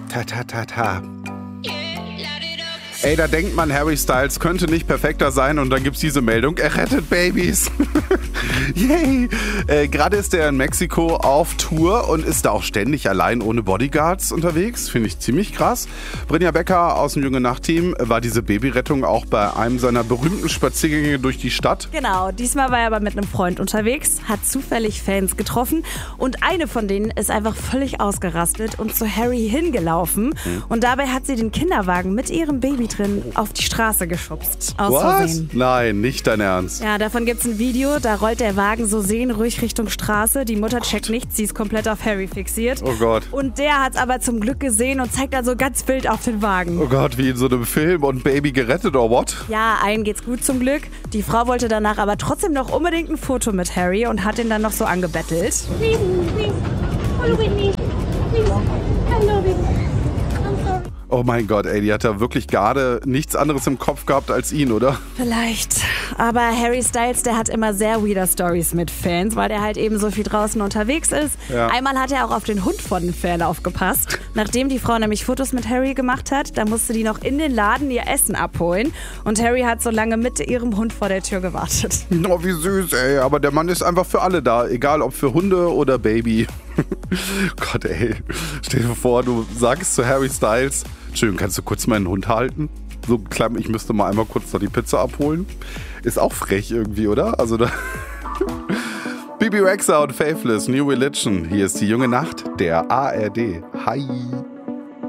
Ta, ta, ta, ta. Ey, da denkt man, Harry Styles könnte nicht perfekter sein und dann gibt's diese Meldung, er rettet Babys. Yay! Gerade ist er in Mexiko auf Tour und ist da auch ständig allein ohne Bodyguards unterwegs. Finde ich ziemlich krass. Brinja Becker aus dem Junge Nacht-Team war diese Babyrettung auch bei einem seiner berühmten Spaziergänge durch die Stadt. Genau, diesmal war er aber mit einem Freund unterwegs, hat zufällig Fans getroffen und eine von denen ist einfach völlig ausgerastet und zu Harry hingelaufen. Und dabei hat sie den Kinderwagen mit ihrem Baby drin auf die Straße geschubst. Aus Versehen. Nein, nicht dein Ernst. Ja, davon gibt's ein Video, da rollt der Wagen so seelenruhig Richtung Straße. Die Mutter checkt nichts, sie ist komplett auf Harry fixiert. Oh Gott. Und der hat's aber zum Glück gesehen und zeigt also ganz wild auf den Wagen. Oh Gott, wie in so einem Film und Baby gerettet oder what? Ja, allen geht's gut zum Glück. Die Frau wollte danach aber trotzdem noch unbedingt ein Foto mit Harry und hat ihn dann noch so angebettelt. Please, follow with me. Please, I love it. I'm sorry. Oh mein Gott, ey, die hat ja wirklich gerade nichts anderes im Kopf gehabt als ihn, oder? Vielleicht. Aber Harry Styles, der hat immer sehr weirder Stories mit Fans, weil der halt eben so viel draußen unterwegs ist. Ja. Einmal hat er auch auf den Hund von den Fan aufgepasst. Nachdem die Frau nämlich Fotos mit Harry gemacht hat, da musste die noch in den Laden ihr Essen abholen. Und Harry hat so lange mit ihrem Hund vor der Tür gewartet. Oh, wie süß, ey. Aber der Mann ist einfach für alle da. Egal, ob für Hunde oder Baby. Gott, ey. Stell dir vor, du sagst zu Harry Styles, Entschuldigung, kannst du kurz meinen Hund halten? So klein, ich müsste mal einmal kurz noch die Pizza abholen. Ist auch frech irgendwie, oder? Also da... Bibi Rexha und Faithless, New Religion. Hier ist die junge Nacht der ARD. Hi.